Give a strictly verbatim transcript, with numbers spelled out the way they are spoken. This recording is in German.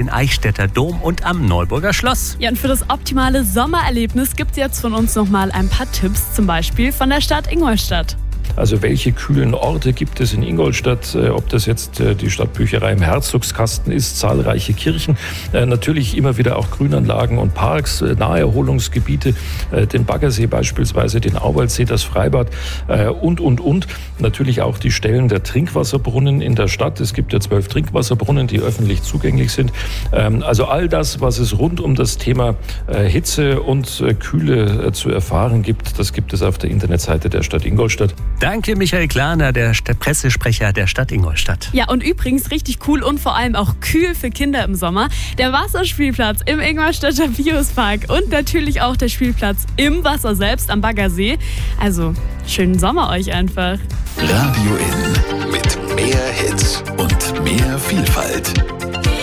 Eichstätter Dom und am Neuburger Schloss. Ja, und für das optimale Sommererlebnis gibt es jetzt von uns nochmal ein paar Tipps, zum Beispiel von der Stadt Ingolstadt. Also welche kühlen Orte gibt es in Ingolstadt, ob das jetzt die Stadtbücherei im Herzogskasten ist, zahlreiche Kirchen, natürlich immer wieder auch Grünanlagen und Parks, Naherholungsgebiete, den Baggersee beispielsweise, den Auwaldsee, das Freibad und, und, und. Natürlich auch die Stellen der Trinkwasserbrunnen in der Stadt. Es gibt ja zwölf Trinkwasserbrunnen, die öffentlich zugänglich sind. Also all das, was es rund um das Thema Hitze und Kühle zu erfahren gibt, das gibt es auf der Internetseite der Stadt Ingolstadt. Danke, Michael Klaner, der Pressesprecher der Stadt Ingolstadt. Ja, und übrigens richtig cool und vor allem auch kühl für Kinder im Sommer. Der Wasserspielplatz im Ingolstädter Biospark und natürlich auch der Spielplatz im Wasser selbst am Baggersee. Also, schönen Sommer euch einfach. Radio In mit mehr Hits und mehr Vielfalt.